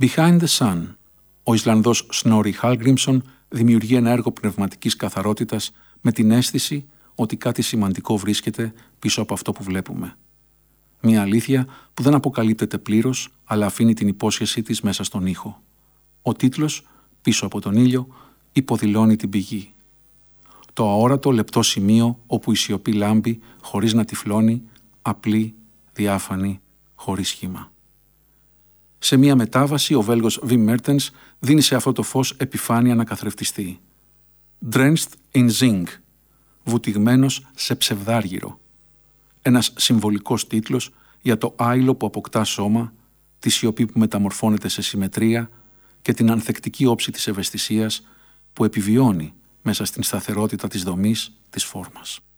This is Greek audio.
Behind the Sun. Ο Ισλανδός Snorri Hallgrímsson δημιουργεί ένα έργο πνευματικής καθαρότητας με την αίσθηση ότι κάτι σημαντικό βρίσκεται πίσω από αυτό που βλέπουμε. Μια αλήθεια που δεν αποκαλύπτεται πλήρως, αλλά αφήνει την υπόσχεσή της μέσα στον ήχο. Ο τίτλος, «Πίσω από τον ήλιο», υποδηλώνει την πηγή. Το αόρατο λεπτό σημείο όπου η σιωπή λάμπει χωρίς να τυφλώνει, απλή, διάφανη, χωρίς σχήμα. Σε μια μετάβαση, ο Βέλγος Wim Mertens δίνει σε αυτό το φως επιφάνεια να καθρεφτιστεί. Drenched in zinc, βουτυγμένος σε ψευδάργυρο. Ένας συμβολικός τίτλος για το άειλο που αποκτά σώμα, τη σιωπή που μεταμορφώνεται σε συμμετρία και την ανθεκτική όψη της ευαισθησίας που επιβιώνει μέσα στην σταθερότητα της δομής της φόρμας.